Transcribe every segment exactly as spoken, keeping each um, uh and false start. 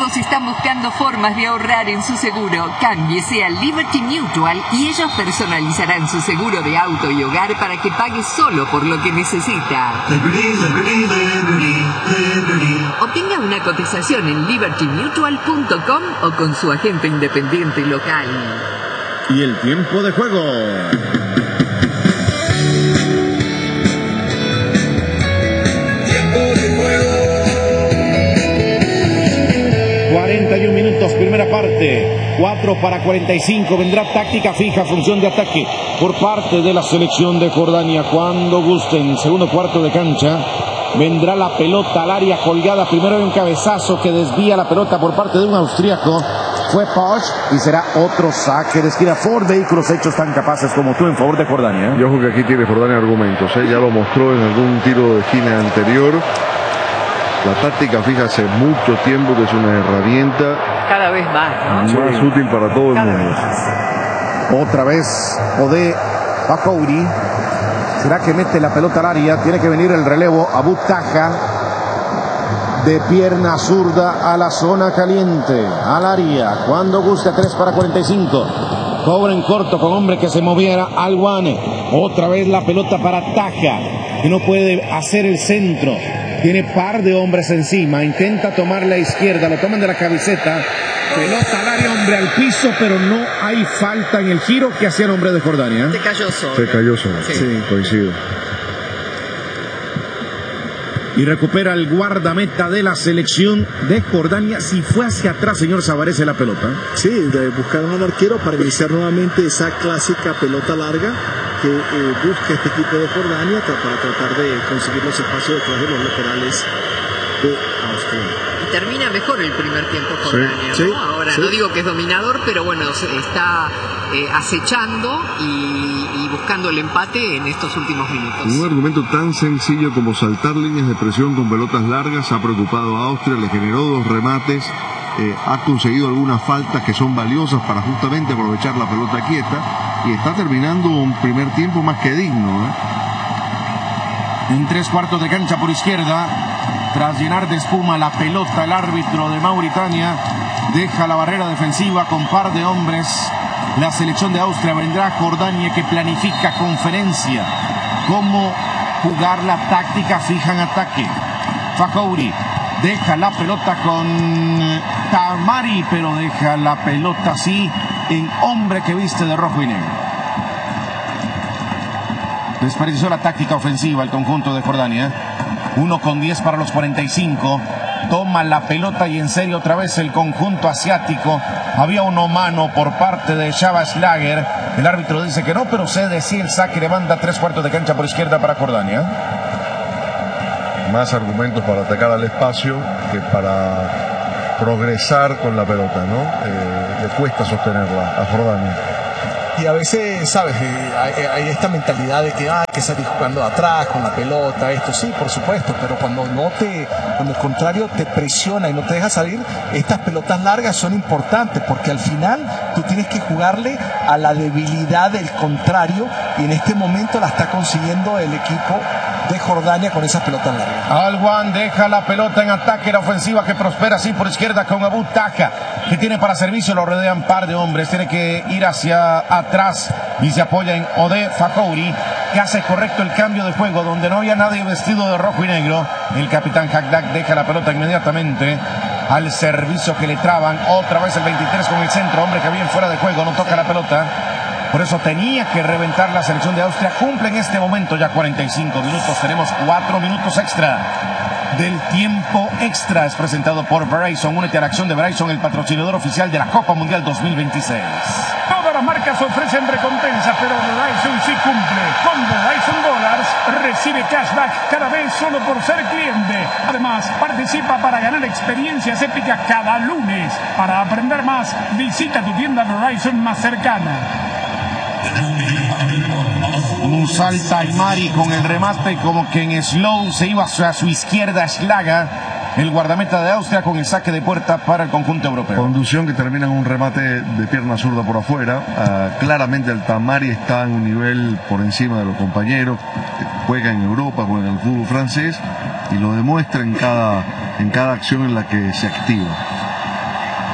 Todos están buscando formas de ahorrar en su seguro. Cámbiese a Liberty Mutual y ellos personalizarán su seguro de auto y hogar para que pague solo por lo que necesita. Liberty, Liberty, Liberty, Liberty. Obtenga una cotización en liberty mutual punto com o con su agente independiente local. Y el tiempo de juego. Tiempo de juego. cuarenta y un minutos, primera parte. cuatro para cuarenta y cinco. Vendrá táctica fija, función de ataque por parte de la selección de Jordania. Cuando gusten, segundo cuarto de cancha. Vendrá la pelota al área colgada. Primero hay un cabezazo que desvía la pelota por parte de un austríaco. Fue Posh y será otro saque de esquina. Ford Vehículos hechos tan capaces como tú en favor de Jordania. Yo creo que aquí tiene Jordania argumentos, ¿eh? Ya lo mostró en algún tiro de esquina anterior. La táctica fija hace mucho tiempo que es una herramienta Cada vez más, ¿no? más Sí. útil para todo el Cada mundo. vez más. Otra vez Ode Fakouri. ¿Será que mete la pelota al área? Tiene que venir el relevo. Abu Taha de pierna zurda a la zona caliente, al área. Cuando guste, tres para cuarenta y cinco. Cobra en corto con hombre que se moviera al Guane. Otra vez la pelota para Taha, que no puede hacer el centro. Tiene par de hombres encima. Intenta tomar la izquierda. Lo toman de la camiseta. Pelota al área, hombre al piso, pero no hay falta en el giro que hacía el hombre de Jordania. Se cayó solo. Se cayó solo. Sí. Sí, coincido. Y recupera el guardameta de la selección de Jordania. Si fue hacia atrás, señor Savarese, la pelota. Sí, de buscar al arquero para iniciar nuevamente esa clásica pelota larga que eh, busca este equipo de Jordania para tratar de conseguir los espacios detrás de los laterales de Austria. Y termina mejor el primer tiempo Jordania, Sí, ¿no? sí, Ahora sí. no digo que es dominador, pero bueno, se está eh, acechando y, y buscando el empate en estos últimos minutos. Un argumento tan sencillo como saltar líneas de presión con pelotas largas ha preocupado a Austria, le generó dos remates, eh, ha conseguido algunas faltas que son valiosas para justamente aprovechar la pelota quieta y está terminando un primer tiempo más que digno, ¿eh? En tres cuartos de cancha por izquierda, tras llenar de espuma la pelota, el árbitro de Mauritania deja la barrera defensiva con par de hombres. La selección de Austria vendrá a Jordania, que planifica conferencia. Cómo jugar la táctica fija en ataque. Fakouri deja la pelota con Tamari, pero deja la pelota así en hombre que viste de rojo y negro. Desperdició la táctica ofensiva el conjunto de Jordania. uno con diez para los cuarenta y cinco. Toma la pelota y en serio otra vez el conjunto asiático. Había uno mano por parte de Shaba Schlager. El árbitro dice que no, pero se decía el saque de banda. Tres cuartos de cancha por izquierda para Jordania. Más argumentos para atacar al espacio que para progresar con la pelota, ¿no? Eh, le cuesta sostenerla a Jordania. Y a veces, ¿sabes? Eh, hay, hay esta mentalidad de que ah, hay que salir jugando de atrás con la pelota, esto sí, por supuesto, pero cuando no te, cuando el contrario te presiona y no te deja salir, estas pelotas largas son importantes porque al final tú tienes que jugarle a la debilidad del contrario y en este momento la está consiguiendo el equipo de Jordania con esas pelotas largas. Alwan deja la pelota en ataque, la ofensiva que prospera así por izquierda con Abu Taha, que tiene para servicio, lo rodean par de hombres, tiene que ir hacia atrás y se apoya en Ode Fakouri, que hace correcto el cambio de juego, donde no había nadie vestido de rojo y negro. El capitán Hagdak deja la pelota inmediatamente al servicio que le traban, otra vez el veintitrés con el centro, hombre que bien fuera de juego, no toca la pelota. Por eso tenía que reventar la selección de Austria. Cumple en este momento ya cuarenta y cinco minutos. Tenemos cuatro minutos extra del tiempo extra. Es presentado por Verizon. Únete a la acción de Verizon, el patrocinador oficial de la Copa Mundial dos mil veintiséis. Todas las marcas ofrecen recompensas, pero Verizon sí cumple. Con Verizon Dollars recibe cashback cada vez solo por ser cliente. Además, participa para ganar experiencias épicas cada lunes. Para aprender más, visita tu tienda Verizon más cercana. Un salta Aymari con el remate, como que en slow se iba a su izquierda Schlager, el guardameta de Austria, con el saque de puerta para el conjunto europeo. Conducción que termina en un remate de pierna zurda por afuera. Uh, claramente el Tamari está en un nivel por encima de los compañeros. Juega en Europa, juega en el fútbol francés y lo demuestra en cada, en cada acción en la que se activa.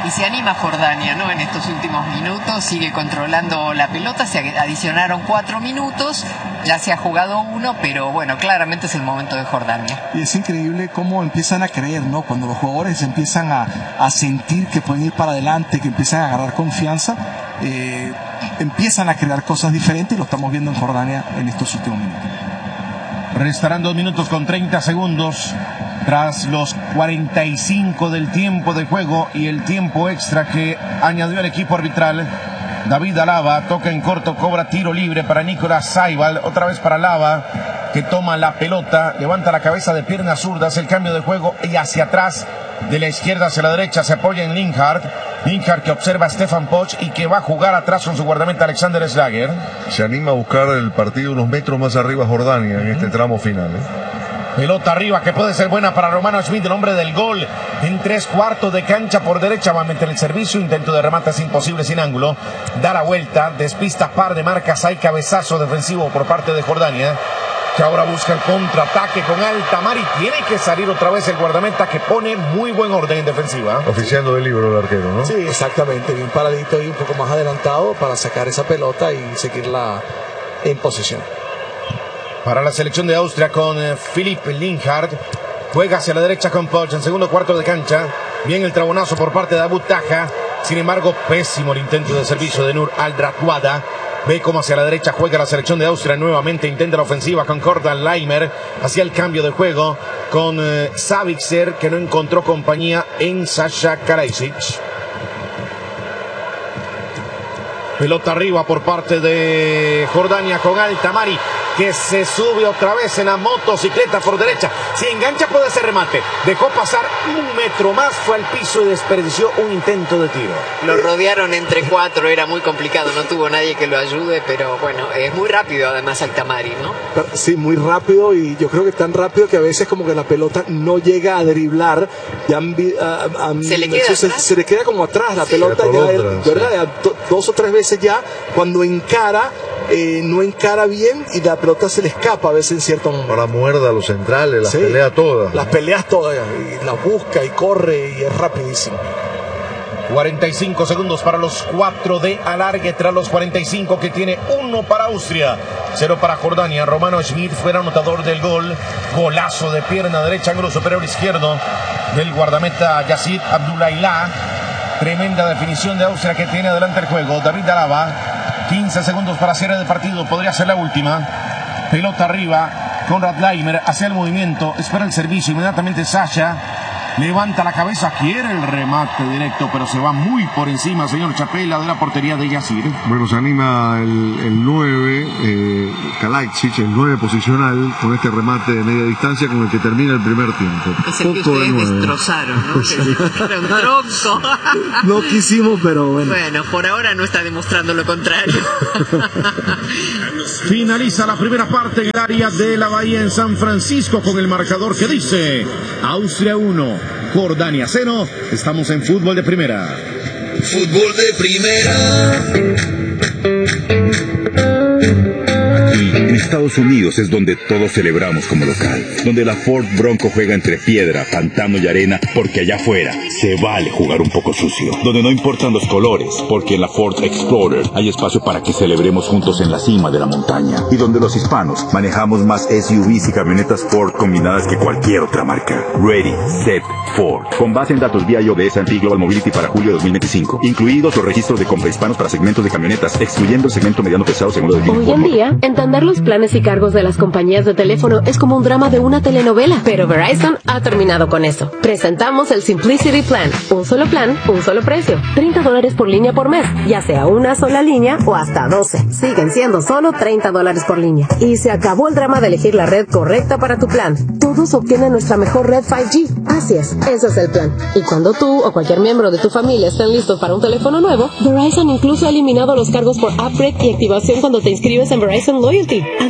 Y se anima Jordania, ¿no? En estos últimos minutos sigue controlando la pelota, se adicionaron cuatro minutos, ya se ha jugado uno, pero bueno, claramente es el momento de Jordania. Y es increíble cómo empiezan a creer, ¿no? Cuando los jugadores empiezan a, a sentir que pueden ir para adelante, que empiezan a agarrar confianza, eh, empiezan a crear cosas diferentes, y lo estamos viendo en Jordania en estos últimos minutos. Restarán dos minutos con treinta segundos tras los cuarenta y cinco del tiempo de juego y el tiempo extra que añadió el equipo arbitral. David Alaba toca en corto, cobra tiro libre para Nicolás Saibal, otra vez para Alaba, que toma la pelota, levanta la cabeza de pierna zurda, hace el cambio de juego y hacia atrás, de la izquierda hacia la derecha, se apoya en Linhart. Linhart que observa a Stefan Poch y que va a jugar atrás con su guardameta Alexander Slager. Se anima a buscar el partido unos metros más arriba Jordania en este tramo final, ¿eh? Pelota arriba que puede ser buena para Romano Schmid, el hombre del gol. En tres cuartos de cancha por derecha va a meter el servicio. Intento de remate es imposible sin ángulo. Da la vuelta, despista par de marcas. Hay cabezazo defensivo por parte de Jordania, que ahora busca el contraataque con Altamar y tiene que salir otra vez el guardameta, que pone muy buen orden en defensiva. Oficiando de libro el arquero, ¿no? Sí, exactamente, bien paradito y un poco más adelantado para sacar esa pelota y seguirla en posesión. Para la selección de Austria con eh, Philipp Linhart, juega hacia la derecha con Poch en segundo cuarto de cancha. Bien el trabonazo por parte de Abu Taha. Sin embargo, pésimo el intento de servicio de Nur Al-Ratwada. Ve cómo hacia la derecha juega la selección de Austria. Nuevamente intenta la ofensiva con Kordan Leimer. Hacia el cambio de juego con eh, Savitzer, que no encontró compañía en Sasha Karajcic. Pelota arriba por parte de Jordania con Altamari, que se sube otra vez en la motocicleta por derecha. Si engancha puede ser remate. Dejó pasar un metro más, fue al piso y desperdició un intento de tiro. Lo rodearon entre cuatro, era muy complicado, no tuvo nadie que lo ayude, pero bueno, es muy rápido además Altamari, ¿no? Sí, muy rápido, y yo creo que tan rápido que a veces como que la pelota no llega a driblar. Ya, uh, um, se, le queda se, se le queda como atrás la sí, pelota, ya, otra, ¿verdad? sí. Ya, dos o tres veces ya, cuando encara, eh, no encara bien y la pelota se le escapa a veces en cierto momento. Ahora muerda a los centrales, las sí, pelea todas. Las peleas todas, y las busca y corre y es rapidísimo. cuarenta y cinco segundos para los cuatro de alargue, tras los cuarenta y cinco que tiene uno para Austria, cero para Jordania. Romano Schmid fue el anotador del gol. Golazo de pierna derecha, ángulo superior izquierdo del guardameta Yazid Abdullailá. Tremenda definición de Austria que tiene adelante el juego. David Alaba, quince segundos para cierre de partido, podría ser la última. Pelota arriba, Konrad Leimer hacia el movimiento, espera el servicio, inmediatamente Sasha levanta la cabeza, quiere el remate directo, pero se va muy por encima, señor Chapela, de la portería de Yazid. Bueno, se anima el, el nueve, eh, Kalajdzic, el nueve posicional, con este remate de media distancia con el que termina el primer tiempo. Es el que ustedes destrozaron, ¿no? Sí. Era un tronco. No quisimos, pero bueno. Bueno, por ahora no está demostrando lo contrario. Finaliza la primera parte en el área de la Bahía en San Francisco con el marcador que dice Austria uno, Jordania cero. Estamos en fútbol de primera. Fútbol de primera. Aquí, en Estados Unidos, es donde todos celebramos como local, donde la Ford Bronco juega entre piedra, pantano y arena, porque allá afuera se vale jugar un poco sucio, donde no importan los colores, porque en la Ford Explorer hay espacio para que celebremos juntos en la cima de la montaña, y donde los hispanos manejamos más S U Vs y camionetas Ford combinadas que cualquier otra marca. Ready, Set, Ford. Con base en datos V I O de S and P Global Mobility para julio de dos mil veinticinco, incluidos los registros de compra hispanos para segmentos de camionetas, excluyendo el segmento mediano pesado según lo del Hoy en día, entender los planes y cargos de las compañías de teléfono es como un drama de una telenovela, pero Verizon ha terminado con eso. Presentamos el Simplicity Plan, un solo plan, un solo precio, treinta dólares por línea por mes, ya sea una sola línea o hasta doce. Siguen siendo solo treinta dólares por línea. Y se acabó el drama de elegir la red correcta para tu plan. Todos obtienen nuestra mejor red cinco G. Así es, ese es el plan. Y cuando tú o cualquier miembro de tu familia estén listos para un teléfono nuevo, Verizon incluso ha eliminado los cargos por upgrade y activación cuando te inscribes en Verizon Loyalty.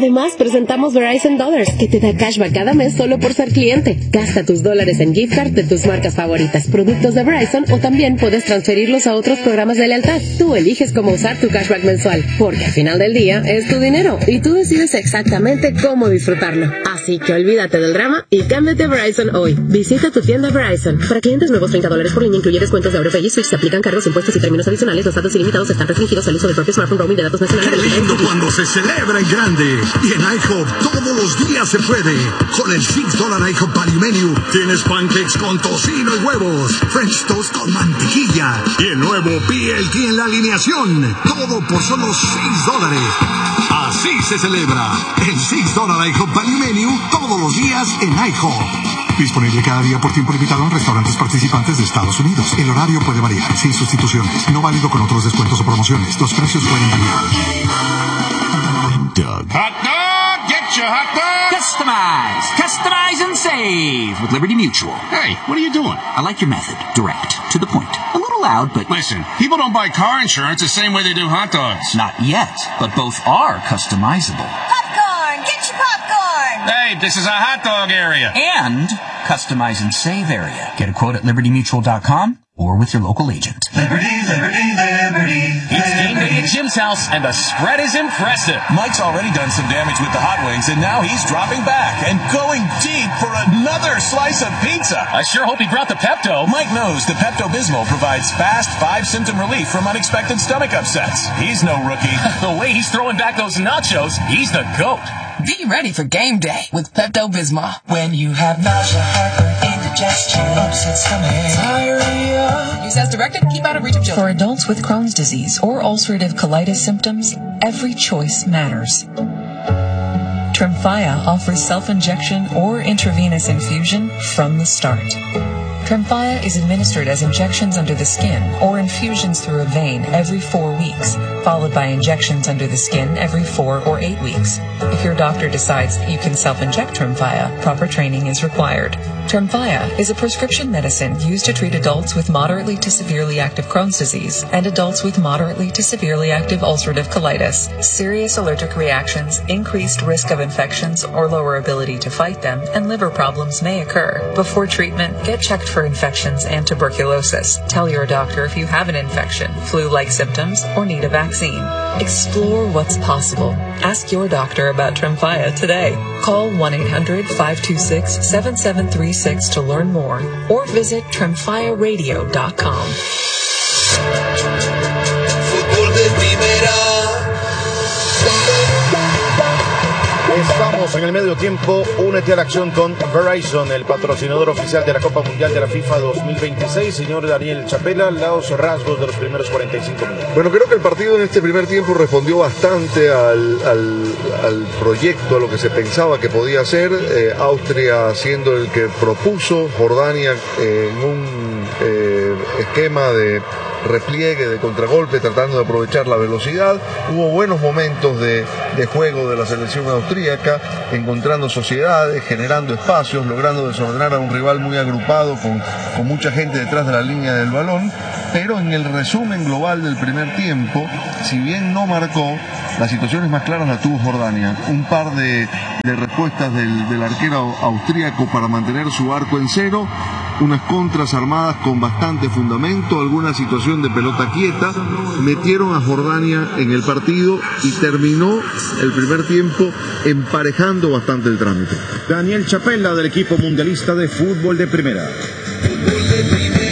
Además, presentamos Verizon Dollars, que te da cashback cada mes solo por ser cliente. Gasta tus dólares en gift card de tus marcas favoritas, productos de Verizon, o también puedes transferirlos a otros programas de lealtad. Tú eliges cómo usar tu cashback mensual, porque al final del día es tu dinero y tú decides exactamente cómo disfrutarlo. Así que olvídate del drama y cámbiate a Verizon hoy. Visita tu tienda Verizon. Para clientes nuevos, treinta dólares por línea, incluye descuentos de AutoPay y Switch. Se aplican cargos, impuestos y términos adicionales. Los datos ilimitados están restringidos al uso del propio smartphone roaming de datos nacionales. ¡Qué lindo cuando se celebra en grande! Y en IHOP todos los días se puede. Con el six dólar IHOP Value Menu tienes pancakes con tocino y huevos, French toast con mantequilla y el nuevo B L T en la alineación. Todo por solo seis dólares. Así se celebra el six dólar IHOP Value Menu todos los días en IHOP. Disponible cada día por tiempo limitado en restaurantes participantes de Estados Unidos. El horario puede variar, sin sustituciones. No válido con otros descuentos o promociones. Los precios pueden variar. Doug. Hot dog! Get your hot dog! Customize! Customize and save with Liberty Mutual. Hey, what are you doing? I like your method. Direct. To the point. A little loud, but... Listen, people don't buy car insurance the same way they do hot dogs. Not yet, but both are customizable. Popcorn! Get your popcorn! Hey, this is a hot dog area. And customize and save area. Get a quote at liberty mutual dot com or with your local agent. Liberty, Liberty, Liberty. It's game day at Jim's house, and the spread is impressive. Mike's already done some damage with the hot wings, and now he's dropping back and going deep for another slice of pizza. I sure hope he brought the Pepto. Mike knows the Pepto-Bismol provides fast five-symptom relief from unexpected stomach upsets. He's no rookie. The way he's throwing back those nachos, he's the GOAT. Be ready for game day with Pepto-Bismol. When you have nausea, heartburn, indigestion, upset stomach, diarrhea. Use as directed. Keep out of reach of children. For adults with Crohn's disease or ulcerative colitis symptoms, every choice matters. Tremfya offers self-injection or intravenous infusion from the start. Tremfya is administered as injections under the skin or infusions through a vein every four weeks, followed by injections under the skin every four or eight weeks. If your doctor decides that you can self-inject Tremfya, proper training is required. Tremfya is a prescription medicine used to treat adults with moderately to severely active Crohn's disease and adults with moderately to severely active ulcerative colitis. Serious allergic reactions, increased risk of infections or lower ability to fight them, and liver problems may occur. Before treatment, get checked for infections and tuberculosis. Tell your doctor if you have an infection, flu-like symptoms, or need a vaccine. Explore what's possible. Ask your doctor about Tremfya today. Call one eight hundred five two six seven seven three six to learn more or visit tremfya radio dot com. Fútbol de primera. Estamos en el medio tiempo. Únete a la acción con Verizon, el patrocinador oficial de la Copa Mundial de la FIFA dos mil veintiséis. Señor Daniel Chapela, los rasgos de los primeros cuarenta y cinco minutos. Bueno, creo que el partido en este primer tiempo respondió bastante al, al, al proyecto, a lo que se pensaba que podía hacer. Eh, Austria siendo el que propuso, Jordania eh, en un eh, esquema de repliegue, de contragolpe, tratando de aprovechar la velocidad. Hubo buenos momentos de, de juego de la selección austríaca, encontrando sociedades, generando espacios, logrando desordenar a un rival muy agrupado con, con mucha gente detrás de la línea del balón. Pero en el resumen global del primer tiempo, si bien no marcó, las situaciones más claras las tuvo Jordania. Un par de, de respuestas del, del arquero austríaco para mantener su arco en cero, unas contras armadas con bastante fundamento, alguna situación de pelota quieta, metieron a Jordania en el partido y terminó el primer tiempo emparejando bastante el trámite. Daniel Chapela, del equipo mundialista de fútbol de primera. Fútbol de primera.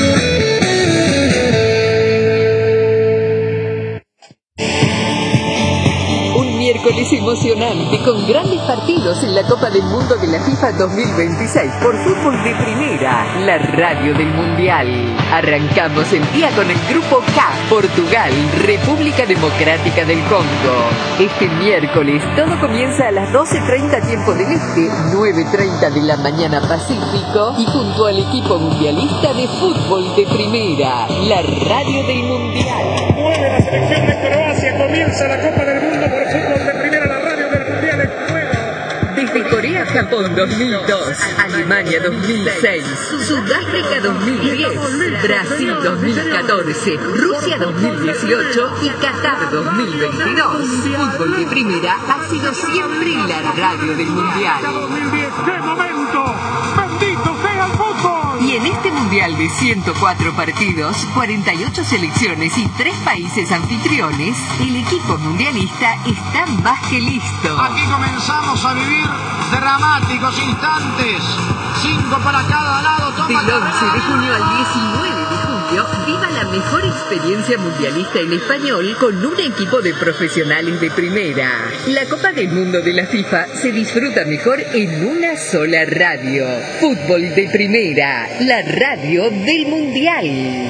Miércoles emocionante con grandes partidos en la Copa del Mundo de la FIFA dos mil veintiséis por Fútbol de Primera, la radio del Mundial. Arrancamos el día con el Grupo K, Portugal, República Democrática del Congo. Este miércoles todo comienza a las doce treinta tiempo del Este, nueve treinta de la mañana Pacífico, y junto al equipo mundialista de Fútbol de Primera, la radio del Mundial. Mueve la selección de Croacia, comienza la Copa del Mundo por Fútbol de Primera, la radio del Mundial en juego. Desde Corea-Japón dos mil dos, Alemania dos mil seis, Sudáfrica dos mil diez, Brasil dos mil catorce, Rusia dos mil dieciocho y Qatar dos mil veintidós. Fútbol de Primera ha sido siempre la radio del Mundial. ¡Qué momento! ¡Bendito sea el fútbol! Y en este Mundial de ciento cuatro partidos, cuarenta y ocho selecciones y tres países anfitriones, el equipo mundialista está más que listo. Aquí comenzamos a vivir dramáticos instantes. Cinco para cada lado. Toma Del once de junio al diecinueve de julio, viva la mejor experiencia mundialista en español con un equipo de profesionales de primera. La Copa del Mundo de la FIFA se disfruta mejor en una sola radio. Fútbol de Primera, la radio del Mundial.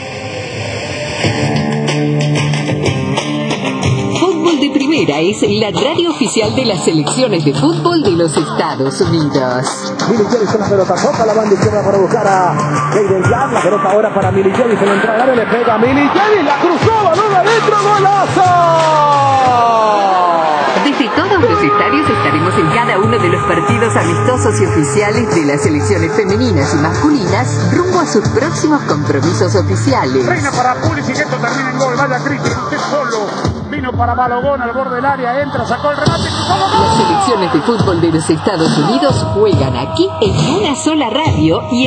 Fútbol de Primera es la radio oficial de las selecciones de fútbol de los Estados Unidos. Milicheri con la pelota, toca la banda izquierda para buscar a Hayden Jack, la pelota ahora para Milicheri, se lo entra al área, le pega a Milicheri, la cruzó, balón adentro, golazo. Desde todos los estadios estaremos en cada uno de los partidos amistosos y oficiales de las selecciones femeninas y masculinas rumbo a sus próximos compromisos oficiales. Reina para Pulisic, esto termina en gol, vaya Cristian, usted solo. Vino para Balogón al borde del área, entra, sacó el remate. Las selecciones de fútbol de los Estados Unidos juegan aquí en una sola radio y